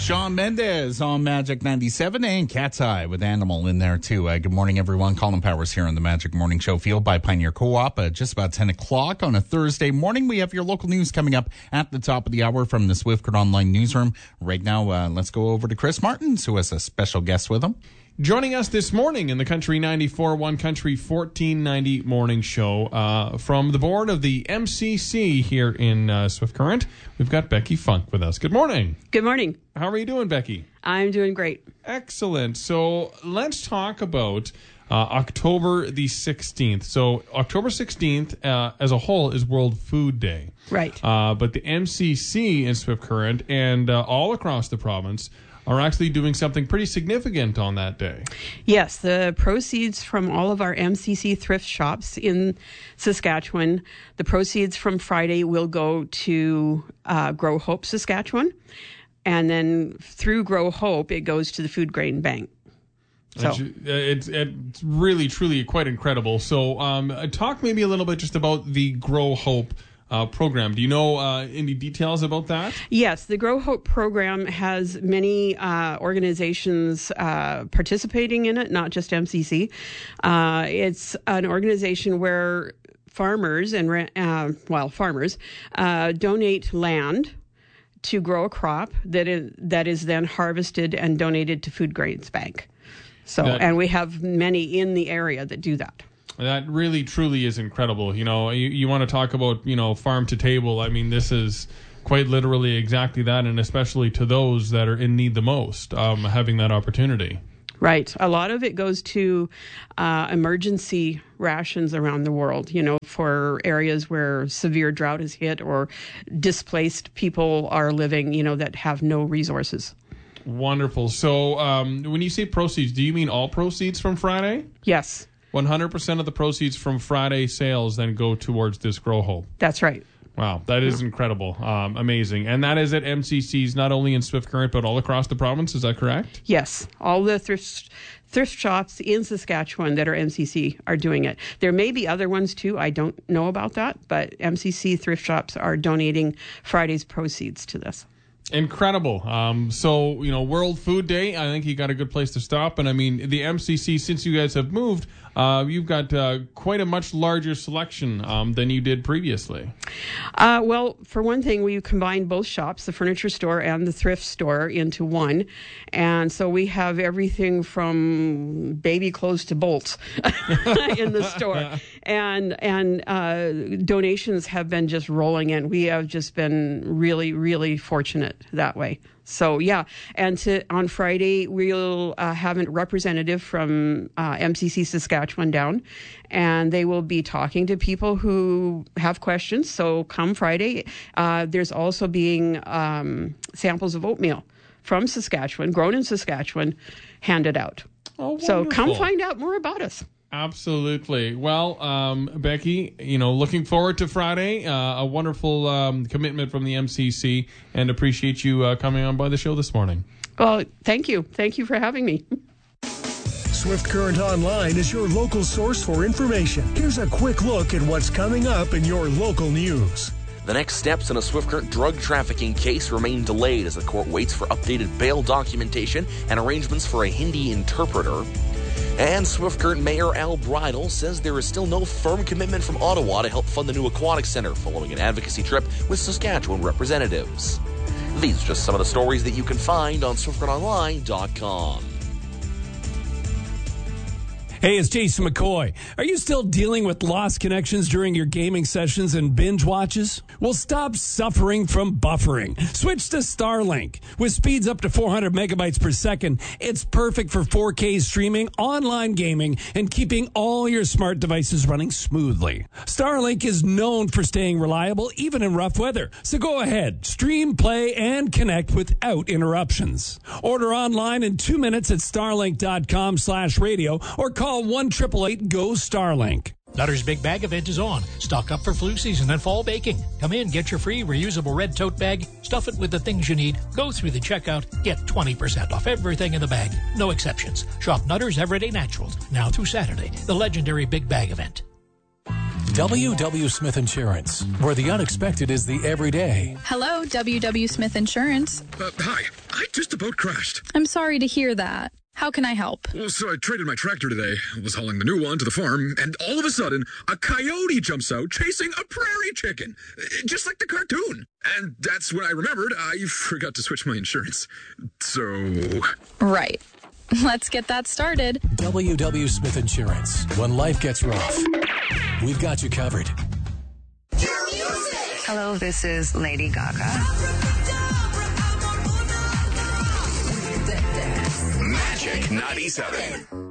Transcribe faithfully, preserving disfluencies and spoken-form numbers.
Shawn Mendes on Magic ninety-seven and Cat's Eye with Animal in there too. Uh, good morning, everyone. Colin Powers here on the Magic Morning Show, fueled by Pioneer Co-op. Uh, just about ten o'clock on a Thursday morning. We have your local news coming up at the top of the hour from the Swift Current Online newsroom. Right now, uh, let's go over to Chris Martins, who has a special guest with him. Joining us this morning in the Country ninety-four point one Country fourteen ninety Morning Show uh, from the board of the M C C here in uh, Swift Current, we've got Becky Funk with us. Good morning. Good morning. How are you doing, Becky? I'm doing great. Excellent. So let's talk about uh, October the sixteenth. So October sixteenth uh, as a whole is World Food Day. Right. Uh, but the M C C in Swift Current and uh, all across the province are actually doing something pretty significant on that day. Yes, the proceeds from all of our M C C thrift shops in Saskatchewan, the proceeds from Friday will go to uh, Grow Hope Saskatchewan, and then through Grow Hope, it goes to the Food Grain Bank. So it's, it's really, truly quite incredible. So um, talk maybe a little bit just about the Grow Hope Uh, program. Do you know uh, any details about that? Yes, the Grow Hope program has many uh, organizations uh, participating in it, not just M C C. Uh, it's an organization where farmers and uh, well, farmers uh, donate land to grow a crop that is that is then harvested and donated to Food Grains Bank. So, that, and we have many in the area that do that. That really, truly is incredible. You know, you, you want to talk about, you know, farm to table. I mean, this is quite literally exactly that, and especially to those that are in need the most, um, having that opportunity. Right. A lot of it goes to uh, emergency rations around the world, you know, for areas where severe drought is hit or displaced people are living, you know, that have no resources. Wonderful. So um, when you say proceeds, do you mean all proceeds from Friday? Yes. one hundred percent of the proceeds from Friday sales then go towards this Grow Hope. That's right. Wow, that is yeah. incredible. Um, amazing. And that is at M C Cs, not only in Swift Current, but all across the province. Is that correct? Yes. All the thrift, thrift shops in Saskatchewan that are M C C are doing it. There may be other ones too. I don't know about that. But M C C thrift shops are donating Friday's proceeds to this. Incredible. Um, so, you know, World Food Day, I think you got a good place to stop. And I mean, the M C C, since you guys have moved, uh, you've got uh, quite a much larger selection um, than you did previously. Uh, well, for one thing, we combined both shops, the furniture store and the thrift store, into one. And so we have everything from baby clothes to bolts in the store. And, and uh, donations have been just rolling in. We have just been really, really fortunate that way. So, yeah. And to, on Friday, we'll uh, have a representative from uh, M C C Saskatchewan down, and they will be talking to people who have questions. So come Friday, uh, there's also being um, samples of oatmeal from Saskatchewan, grown in Saskatchewan, handed out. Oh, so come find out more about us. Absolutely. Well, um, Becky, you know, looking forward to Friday. Uh, a wonderful um, commitment from the M C C, and appreciate you uh, coming on by the show this morning. Well, thank you. Thank you for having me. Swift Current Online is your local source for information. Here's a quick look at what's coming up in your local news. The next steps in a Swift Current drug trafficking case remain delayed as the court waits for updated bail documentation and arrangements for a Hindi interpreter. And Swift Current Mayor Al Bridle says there is still no firm commitment from Ottawa to help fund the new aquatic center following an advocacy trip with Saskatchewan representatives. These are just some of the stories that you can find on swift current online dot com. Hey, it's Jason McCoy. Are you still dealing with lost connections during your gaming sessions and binge watches? Well, stop suffering from buffering. Switch to Starlink. With speeds up to four hundred megabytes per second, it's perfect for four K streaming, online gaming, and keeping all your smart devices running smoothly. Starlink is known for staying reliable even in rough weather. So go ahead, stream, play, and connect without interruptions. Order online in two minutes at starlink dot com slash radio or call one eight eight eight go Starlink. Nutter's Big Bag event is on. Stock up for flu season and fall baking. Come in, get your free reusable red tote bag, stuff it with the things you need, go through the checkout, get twenty percent off everything in the bag. No exceptions. Shop Nutter's Everyday Naturals, now through Saturday, the legendary Big Bag event. W W. Smith Insurance, where the unexpected is the everyday. Hello, W W. Smith Insurance. Uh, hi. I just about crashed. I'm sorry to hear that. How can I help? Well, so I traded my tractor today. I was hauling the new one to the farm, and all of a sudden, a coyote jumps out chasing a prairie chicken, just like the cartoon. And that's when I remembered I forgot to switch my insurance. So... Right. Let's get that started. W W. Smith Insurance. When life gets rough, we've got you covered. Hello, this is Lady Gaga. Magic ninety-seven.